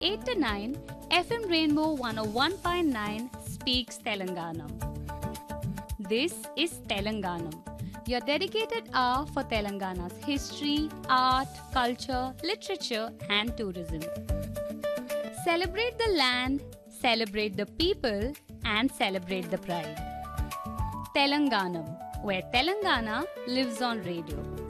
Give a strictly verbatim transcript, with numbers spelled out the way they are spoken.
eight to nine, F M Rainbow one oh one point nine speaks Telanganam. This is Telanganam, your dedicated hour for Telangana's history, art, culture, literature, and tourism. Celebrate the land, celebrate the people, and celebrate the pride. Telanganam, where Telangana lives on radio.